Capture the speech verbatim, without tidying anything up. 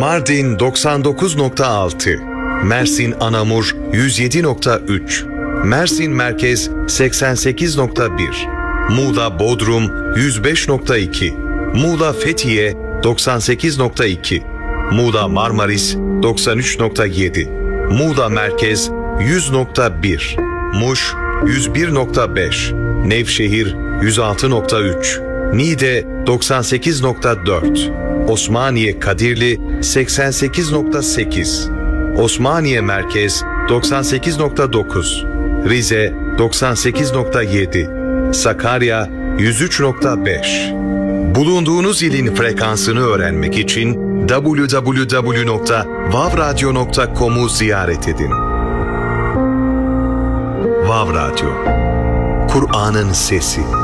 Mardin doksan dokuz nokta altı, Mersin Anamur yüz yedi nokta üç, Mersin Merkez seksen sekiz nokta bir, Muğla Bodrum yüz beş nokta iki, Muğla Fethiye doksan sekiz nokta iki, Muğla Marmaris doksan üç nokta yedi, Muğla Merkez yüz nokta bir, Muş yüz bir nokta beş, Nevşehir yüz altı nokta üç, Niğde doksan sekiz nokta dört, Osmaniye Kadirli seksen sekiz nokta sekiz, Osmaniye Merkez doksan sekiz nokta dokuz, Rize doksan sekiz nokta yedi, Sakarya yüz üç nokta beş. Bulunduğunuz ilin frekansını öğrenmek için double-u double-u double-u nokta vav radyo nokta com'u ziyaret edin. Vav Radyo, Kur'an'ın sesi.